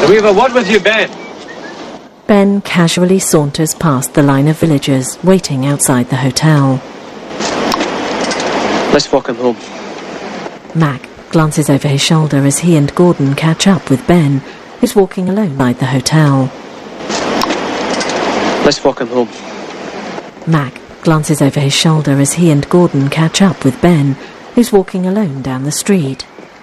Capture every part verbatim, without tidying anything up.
we have a word with you, Ben? Ben casually saunters past the line of villagers waiting outside the hotel. Let's walk him home. Mac glances over his shoulder as he and Gordon catch up with Ben, who's walking alone by the hotel. Let's walk him home. Mac glances over his shoulder as he and Gordon catch up with Ben, who's walking alone down the street.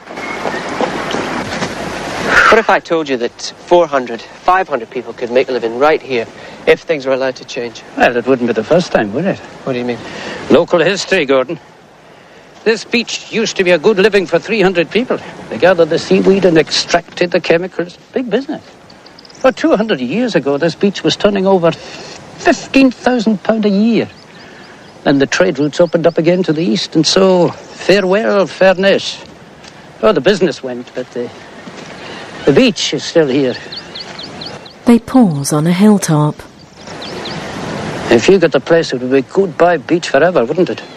What if I told you that four hundred, five hundred people could make a living right here if things were allowed to change? Well, it wouldn't be the first time, would it? What do you mean? Local history, Gordon. This beach used to be a good living for three hundred people. They gathered the seaweed and extracted the chemicals. Big business. For two hundred years ago, this beach was turning over fifteen thousand pounds a year. Then the trade routes opened up again to the east, and so farewell, fairness. Oh, the business went, but the, the beach is still here. They pause on a hilltop. If you got the place, it would be goodbye beach forever, wouldn't it?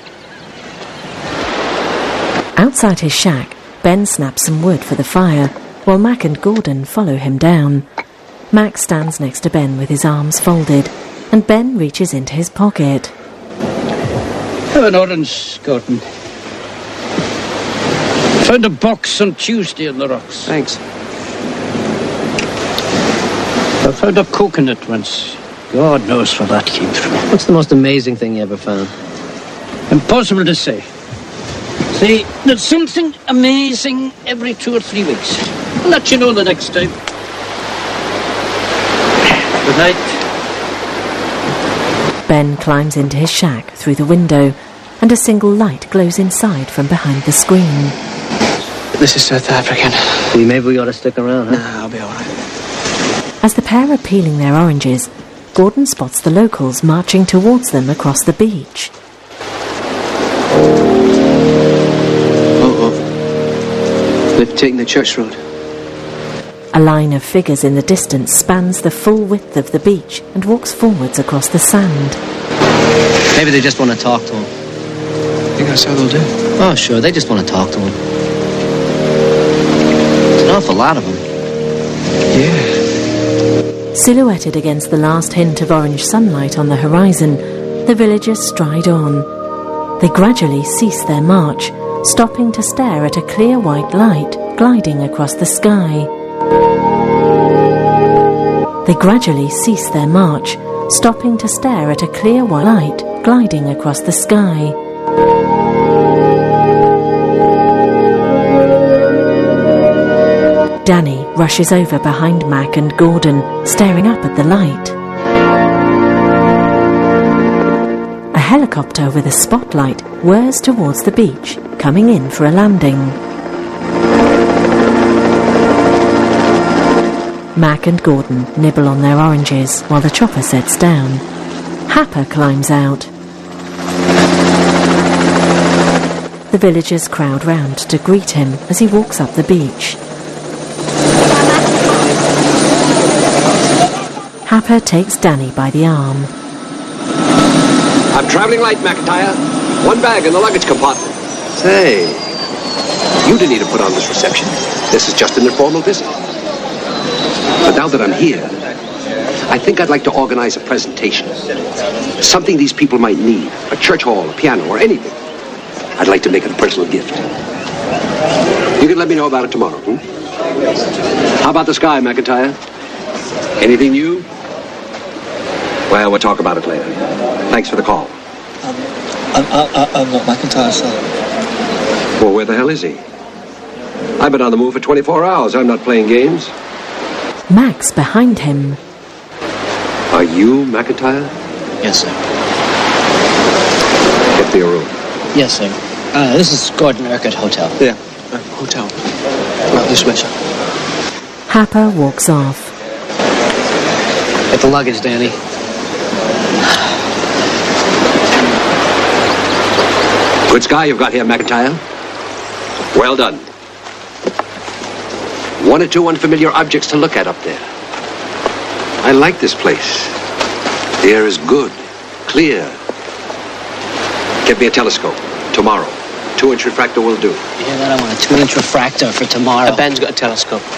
Outside his shack, Ben snaps some wood for the fire, while Mac and Gordon follow him down. Mac stands next to Ben with his arms folded, and Ben reaches into his pocket. Have an orange, Gordon. Found a box on Tuesday in the rocks. Thanks. I found a coconut once. God knows where that came from. What's the most amazing thing you ever found? Impossible to say. See, there's something amazing every two or three weeks. I'll let you know the next time. Good night. Ben climbs into his shack through the window, and a single light glows inside from behind the screen. This is South African. See, maybe we ought to stick around, huh? Nah, I'll be all right. As the pair are peeling their oranges, Gordon spots the locals marching towards them across the beach. They've taken the church road. A line of figures in the distance spans the full width of the beach and walks forwards across the sand. Maybe they just want to talk to him. I think that's how they'll do. Oh, sure, they just want to talk to him. There's an awful lot of them. Yeah. Silhouetted against the last hint of orange sunlight on the horizon, the villagers stride on. They gradually cease their march, stopping to stare at a clear white light gliding across the sky. They gradually cease their march, stopping to stare at a clear white light gliding across the sky. Danny rushes over behind Mac and Gordon, staring up at the light. A helicopter with a spotlight whirs towards the beach, coming in for a landing. Mac and Gordon nibble on their oranges while the chopper sets down. Happer climbs out. The villagers crowd round to greet him as he walks up the beach. Happer takes Danny by the arm. I'm travelling light, McIntyre. One bag in the luggage compartment. Say, you didn't need to put on this reception. This is just an informal visit. But now that I'm here, I think I'd like to organize a presentation. Something these people might need. A church hall, a piano, or anything. I'd like to make it a personal gift. You can let me know about it tomorrow, hmm? How about the sky, McIntyre? Anything new? Well, we'll talk about it later. Thanks for the call. Um, I'm, I'm, I'm not McIntyre, sir. Well, where the hell is he? I've been on the move for twenty-four hours. I'm not playing games. Mac's behind him. Are you McIntyre? Yes, sir. Get me a room. Yes, sir. Uh, this is Gordon Urquhart Hotel. Yeah, uh, hotel. Right this way, sir. Happer walks off. Get the luggage, Danny. Good sky you've got here, McIntyre. Well done. One or two unfamiliar objects to look at up there. I like this place. The air is good, clear. Get me a telescope. Tomorrow. Two-inch refractor will do. You hear that? I want a two-inch refractor for tomorrow. Uh, Ben's got a telescope.